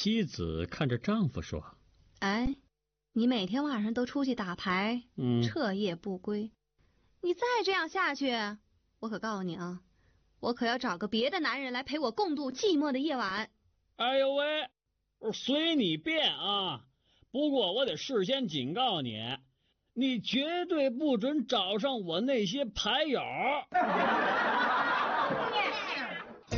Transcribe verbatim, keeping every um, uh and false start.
妻子看着丈夫说： 哎，你每天晚上都出去打牌， 嗯， 彻夜不归，你再这样下去，我可告诉你啊，我可要找个别的男人来陪我共度寂寞的夜晚。 哎呦喂，随你便啊，不过我得事先警告你，你绝对不准找上我那些牌友。